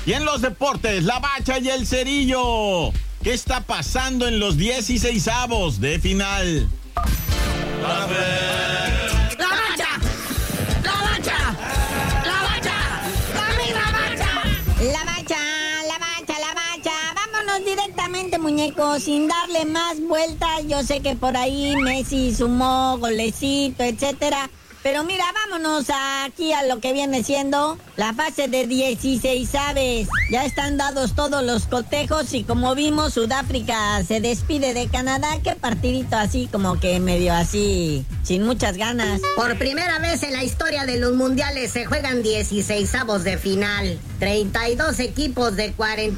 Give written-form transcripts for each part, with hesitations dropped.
Y en los deportes, la Bacha y el Cerillo. ¿Qué está pasando en los 16avos de final? ¡La Bacha! ¡La Bacha! ¡La Bacha! ¡La Bacha! La Bacha. Vámonos directamente, muñeco, sin darle más vueltas. Yo sé que por ahí Messi sumó golecito, etcétera. Pero mira, vámonos aquí a lo que viene siendo la fase de 16avos. Ya están dados todos los cotejos y como vimos, Sudáfrica se despide de Canadá. Qué partidito así, como que medio así, sin muchas ganas. Por primera vez en la historia de los mundiales se juegan 16avos de final. 32 equipos de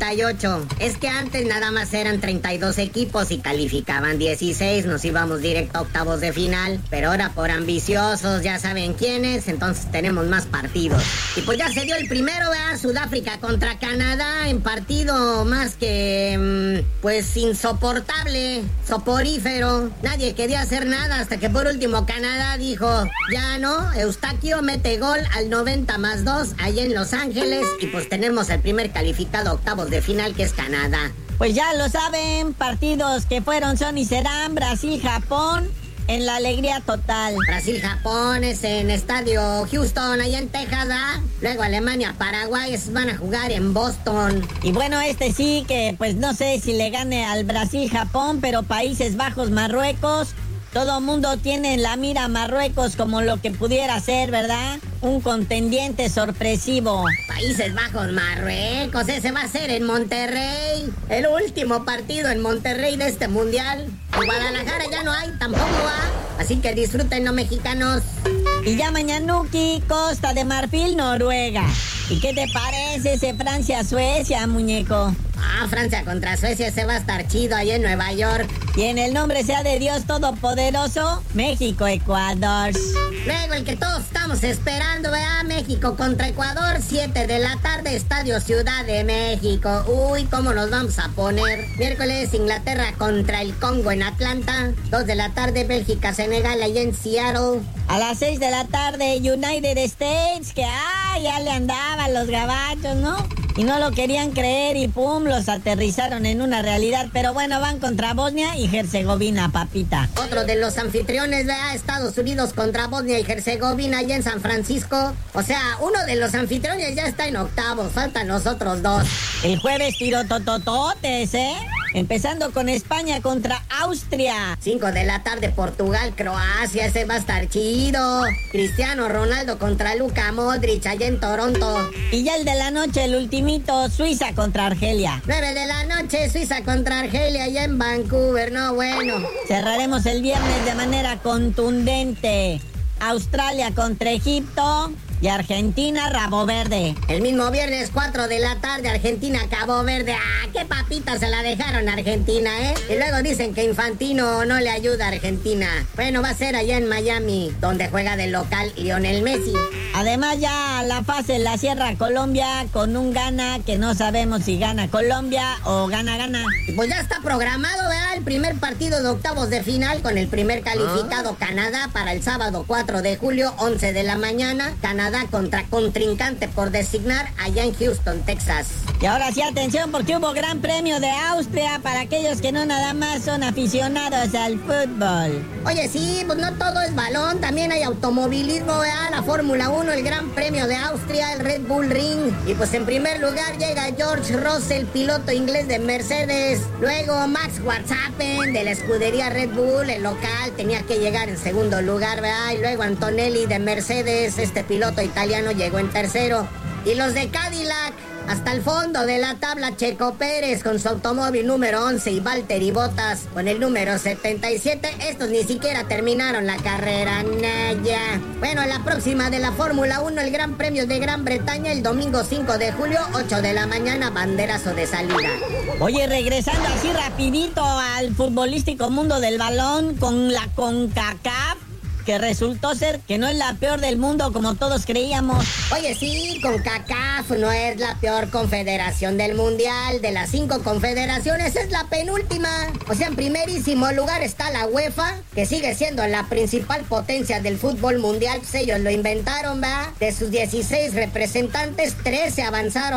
48. Es que antes nada más eran 32 equipos y calificaban 16. Nos íbamos directo a octavos de final. Pero ahora por ambiciosos, ya saben quiénes, entonces tenemos más partidos. Y pues ya se dio el primero, ¿verdad? Sudáfrica contra Canadá en partido más que, pues insoportable, soporífero. Nadie quería hacer nada hasta que por último Canadá dijo, ya no, Eustaquio mete gol al 90+2 allá en Los Ángeles y pues tenemos el primer calificado a octavos de final que es Canadá. Pues ya lo saben, partidos que fueron, son y serán Brasil-Japón. En la alegría total. Brasil-Japón es en Estadio Houston, allá en Texas, ¿verdad? Luego Alemania-Paraguay van a jugar en Boston. Y bueno, sí que pues no sé si le gane al Brasil-Japón, pero Países Bajos-Marruecos. Todo mundo tiene en la mira a Marruecos como lo que pudiera ser, ¿verdad? Un contendiente sorpresivo. Países Bajos, Marruecos, ese va a ser en Monterrey. El último partido en Monterrey de este mundial. En Guadalajara ya no hay, tampoco va. Así que disfrútenlo, mexicanos. Y ya mañanuki, Costa de Marfil, Noruega. ¿Y qué te parece ese Francia-Suecia, muñeco? Francia contra Suecia, ese va a estar chido allá en Nueva York. Y en el nombre sea de Dios Todopoderoso, México-Ecuador. Luego el que todos estamos esperando, ¿verdad? México contra Ecuador, 7 de la tarde, Estadio Ciudad de México. Uy, ¿cómo nos vamos a poner? Miércoles, Inglaterra contra el Congo en Atlanta. 2 de la tarde, Bélgica-Senegal allá en Seattle. A las 6 de la tarde, United States, que ya le andaban los gabachos, ¿no? Y no lo querían creer y pum, los aterrizaron en una realidad. Pero bueno, van contra Bosnia y Herzegovina, papita. Otro de los anfitriones, ¿verdad? Estados Unidos contra Bosnia y Herzegovina allá en San Francisco. O sea, uno de los anfitriones ya está en octavos, faltan los otros dos. El jueves tirototototes, ¿eh? Empezando con España contra Austria. 5 de la tarde, Portugal, Croacia, ese va a estar chido. Cristiano Ronaldo contra Luka Modric allá en Toronto. Y ya el de la noche, el ultimito, Suiza contra Argelia. 9 de la noche, Suiza contra Argelia allá en Vancouver, no bueno. Cerraremos el viernes de manera contundente. Australia contra Egipto. Y Argentina, Rabo Verde. El mismo viernes, 4 de la tarde, Argentina, Cabo Verde. ¡Qué papita se la dejaron a Argentina, eh! Y luego dicen que Infantino no le ayuda a Argentina. Bueno, va a ser allá en Miami, donde juega de local Lionel Messi. Además, ya la fase la cierra Colombia con un gana que no sabemos si gana Colombia o gana. Y pues ya está programado, ¿verdad? El primer partido de octavos de final con el primer calificado Canadá para el sábado 4 de julio, 11 de la mañana. Canadá contra contrincante por designar allá en Houston, Texas. Y ahora sí, atención, porque hubo Gran Premio de Austria para aquellos que no nada más son aficionados al fútbol. Oye, sí, pues no todo es balón, también hay automovilismo, ¿verdad? La Fórmula 1, el Gran Premio de Austria, el Red Bull Ring. Y pues en primer lugar llega George Russell, piloto inglés de Mercedes. Luego Max Verstappen de la escudería Red Bull, el local, tenía que llegar en segundo lugar, ¿verdad? Y luego Antonelli de Mercedes, este piloto italiano, llegó en tercero. Y los de Cadillac, hasta el fondo de la tabla, Checo Pérez con su automóvil número 11 y Valtteri Bottas con el número 77. Estos ni siquiera terminaron la carrera, Naya. Bueno, la próxima de la Fórmula 1, el Gran Premio de Gran Bretaña, el domingo 5 de julio, 8 de la mañana, banderazo de salida. Oye, regresando así rapidito al futbolístico mundo del balón con la CONCACAF, que resultó ser que no es la peor del mundo como todos creíamos. Oye, sí, CONCACAF no es la peor confederación del mundial. De las 5 confederaciones es la penúltima. O sea, en primerísimo lugar está la UEFA, que sigue siendo la principal potencia del fútbol mundial. Pues ellos lo inventaron, ¿va? De sus 16 representantes, 13 avanzaron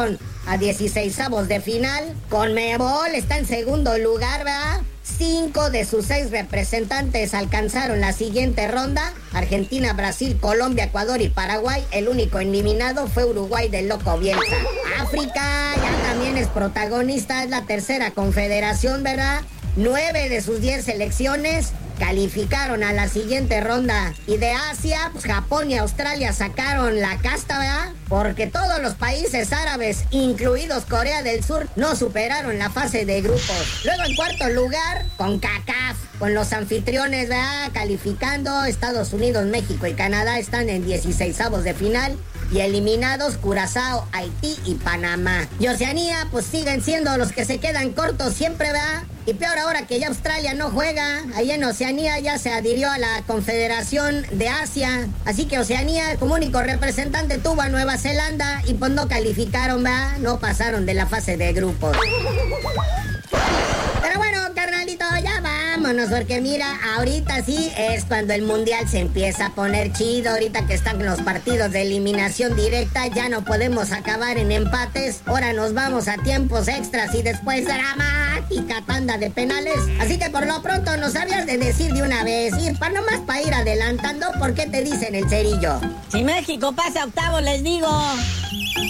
a 16avos de final. Conmebol está en segundo lugar, ¿verdad? 5 de sus 6 representantes alcanzaron la siguiente ronda. Argentina, Brasil, Colombia, Ecuador y Paraguay. El único eliminado fue Uruguay del Loco Bielsa. África ya también es protagonista, es la tercera confederación, ¿verdad? 9 de sus 10 selecciones calificaron a la siguiente ronda. Y de Asia, pues Japón y Australia sacaron la casta, ¿verdad? Porque todos los países árabes, incluidos Corea del Sur, no superaron la fase de grupos. Luego en cuarto lugar, CONCACAF, con los anfitriones, ¿verdad? Calificando. Estados Unidos, México y Canadá están en 16avos de final. Y eliminados Curazao, Haití y Panamá. Y Oceanía, pues siguen siendo los que se quedan cortos siempre, ¿verdad? Y peor ahora que ya Australia no juega. Ahí en Oceanía ya se adhirió a la Confederación de Asia. Así que Oceanía, como único representante, tuvo a Nueva Zelanda. Y pues no calificaron, ¿verdad? No pasaron de la fase de grupos. Pero bueno, carnalito, ya vámonos, porque mira, ahorita sí es cuando el mundial se empieza a poner chido. Ahorita que están los partidos de eliminación directa, ya no podemos acabar en empates. Ahora nos vamos a tiempos extras y después dramática tanda de penales. Así que por lo pronto nos habías de decir de una vez, y para nomás para ir adelantando, ¿por qué te dicen el Cerillo? Si México pasa a octavos, les digo.